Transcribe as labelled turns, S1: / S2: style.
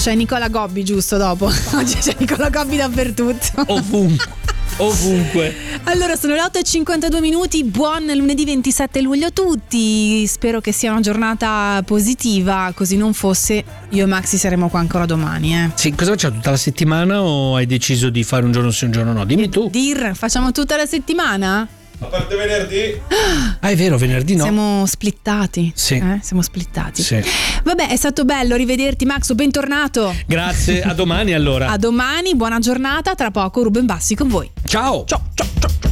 S1: C'è Nicola Gobbi giusto dopo. Oggi c'è Nicola Gobbi dappertutto.
S2: Ovunque.
S1: Allora sono le 8:52, buon lunedì 27 luglio a tutti, spero che sia una giornata positiva, così non fosse io e Maxi saremo qua ancora domani.
S2: Sì, cosa facciamo tutta la settimana o hai deciso di fare un giorno sì un giorno no? Dimmi tu.
S1: Facciamo tutta la settimana?
S3: A parte venerdì.
S2: Ah, è vero, venerdì no.
S1: Siamo splittati.
S2: Sì.
S1: Siamo splittati.
S2: Sì.
S1: Vabbè, è stato bello rivederti Max, bentornato.
S2: Grazie, a domani allora.
S1: A domani, buona giornata, tra poco Ruben Bassi con voi.
S2: Ciao.
S1: Ciao.